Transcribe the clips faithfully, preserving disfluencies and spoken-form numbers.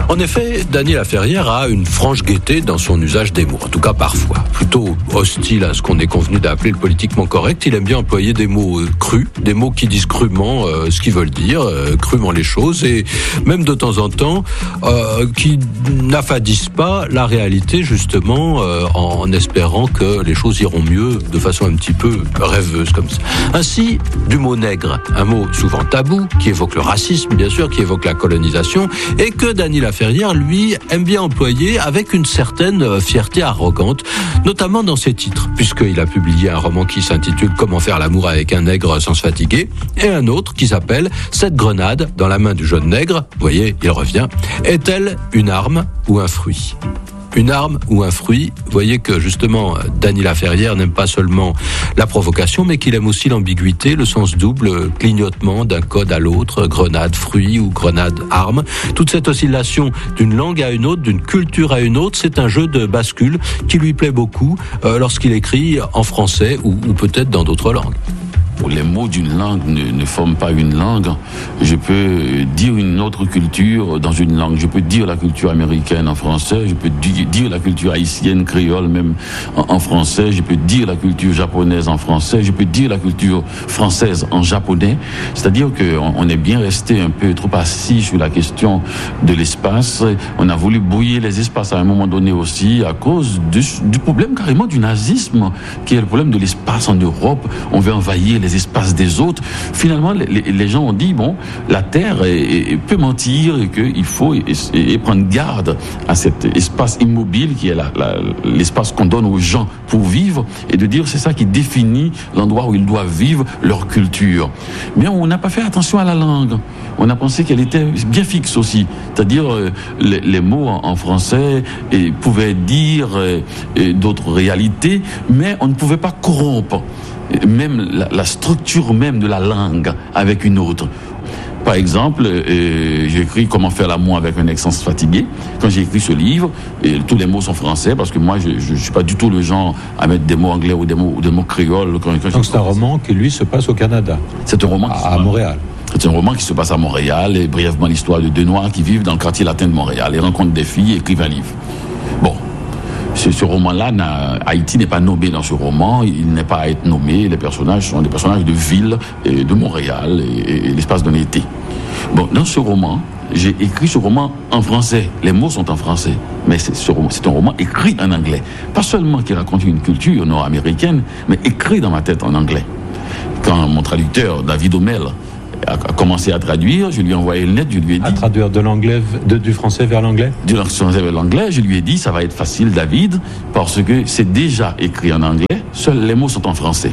En effet, Dany Laferrière a une franche gaieté dans son usage des mots, en tout cas parfois. Plutôt hostile à ce qu'on est convenu d'appeler le politiquement correct, il aime bien employer des mots euh, crus, des mots qui disent crûment euh, ce qu'ils veulent dire, euh, crûment les choses, et même de temps en temps, euh, qui n'affadissent pas la réalité, justement, euh, en, en espérant que les choses iront mieux de façon un petit peu rêveuse comme ça. Ainsi, du mot nègre, un mot souvent tabou, qui évoque le racisme, bien sûr, qui évoque la colonisation, et que Dany Laferrière, lui, aime bien employer avec une certaine fierté arrogante, notamment dans ses titres, puisqu'il a publié un roman qui s'intitule « Comment faire l'amour avec un nègre sans se fatiguer » et un autre qui s'appelle « Cette grenade dans la main du jeune nègre », vous voyez, il revient, est-elle une arme ou un fruit ? Une arme ou un fruit, vous voyez que justement Dany Laferrière n'aime pas seulement la provocation, mais qu'il aime aussi l'ambiguïté, le sens double, clignotement d'un code à l'autre, grenade, fruit ou grenade, arme. Toute cette oscillation d'une langue à une autre, d'une culture à une autre, c'est un jeu de bascule qui lui plaît beaucoup euh, lorsqu'il écrit en français ou, ou peut-être dans d'autres langues. Les mots d'une langue ne, ne forment pas une langue. Je peux dire une autre culture dans une langue. Je peux dire la culture américaine en français. Je peux dire la culture haïtienne, créole même en, en français. Je peux dire la culture japonaise en français. Je peux dire la culture française en japonais. C'est-à-dire qu'on on est bien resté un peu trop assis sur la question de l'espace. On a voulu brouiller les espaces à un moment donné aussi à cause du, du problème carrément du nazisme, qui est le problème de l'espace en Europe. On veut envahir les les espaces des autres. Finalement, les, les gens ont dit, bon, la Terre est, est, peut mentir et qu'il faut et, et prendre garde à cet espace immobile qui est la, la, l'espace qu'on donne aux gens pour vivre, et de dire c'est ça qui définit l'endroit où ils doivent vivre leur culture. Mais on n'a pas fait attention à la langue. On a pensé qu'elle était bien fixe aussi. C'est-à-dire, euh, les, les mots en, en français et, pouvaient dire euh, et d'autres réalités, mais on ne pouvait pas corrompre même la, la structure même de la langue avec une autre. Par exemple, euh, j'ai écrit Comment faire l'amour avec un ex sans se fatiguer. Quand j'ai écrit ce livre, et tous les mots sont français, parce que moi, je ne suis pas du tout le genre à mettre des mots anglais ou des mots, ou des mots créoles. Quand, quand Donc c'est un roman qui, lui, se passe au Canada. C'est un roman à, à Montréal. C'est un roman qui se passe à Montréal, et brièvement l'histoire de deux Noirs qui vivent dans le quartier latin de Montréal. Ils rencontrent des filles et écrivent un livre. Bon. Ce, ce roman-là, Haïti n'est pas nommé dans ce roman, il n'est pas à être nommé, les personnages sont des personnages de ville, et de Montréal, et, et l'espace d'un été. Bon, dans ce roman, j'ai écrit ce roman en français, les mots sont en français, mais c'est, ce, c'est un roman écrit en anglais. Pas seulement qui raconte une culture nord-américaine, mais écrit dans ma tête en anglais. Quand mon traducteur, David Omel, a commencé à traduire, je lui ai envoyé le net, je lui ai dit... À traduire de l'anglais, de, du français vers l'anglais ? Du français vers l'anglais, je lui ai dit, ça va être facile, David, parce que c'est déjà écrit en anglais, seuls les mots sont en français.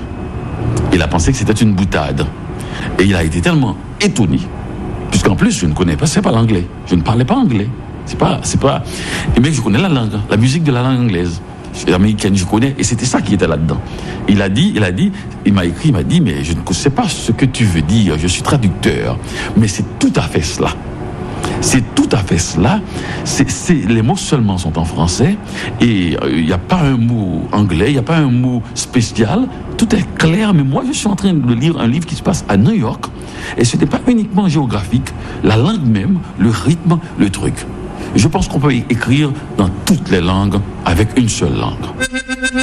Il a pensé que c'était une boutade. Et il a été tellement étonné, puisqu'en plus, je ne connais pas, c'est pas l'anglais. Je ne parlais pas anglais. C'est pas, c'est pas... Mais je connais la langue, la musique de la langue anglaise. Américaine, je connais, et c'était ça qui était là-dedans. Il a dit, il a dit, il m'a écrit, il m'a dit, mais je ne sais pas ce que tu veux dire, je suis traducteur, mais c'est tout à fait cela. C'est tout à fait cela. C'est, c'est, les mots seulement sont en français, et il euh, n'y a pas un mot anglais, il n'y a pas un mot spécial, tout est clair, mais moi je suis en train de lire un livre qui se passe à New York, et ce n'est pas uniquement géographique, la langue même, le rythme, le truc. Je pense qu'on peut écrire dans toutes les langues avec une seule langue.